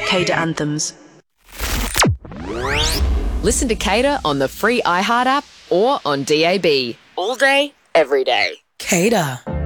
Cater Anthems. Listen to Cater on the free iHeart app or on DAB. All day, every day. Cater.